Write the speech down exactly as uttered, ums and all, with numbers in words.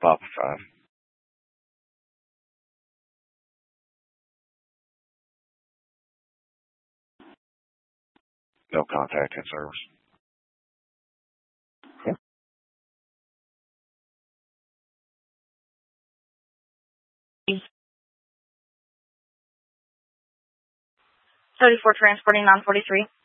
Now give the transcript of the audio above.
Papa five. No contact in service. thirty-four transporting on forty-three.